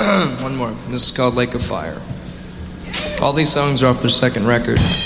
One more. This is called Lake of Fire. All these songs are off their second record.